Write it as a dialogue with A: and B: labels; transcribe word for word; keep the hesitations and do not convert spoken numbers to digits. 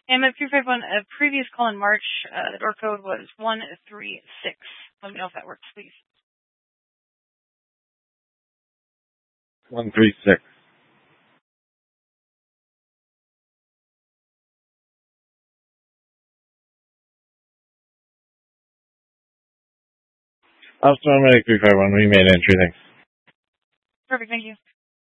A: And the three five one, a previous call in March, uh, the door code was one three six. Let me know if that works, please.
B: one three six. Austin Medic three five one, we made entry, thanks.
A: Perfect, thank you.